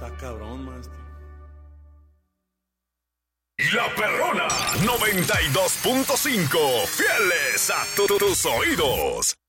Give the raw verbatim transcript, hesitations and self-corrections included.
Está cabrón, maestro. La Perrona noventa y dos punto cinco, fieles a tu- tus oídos.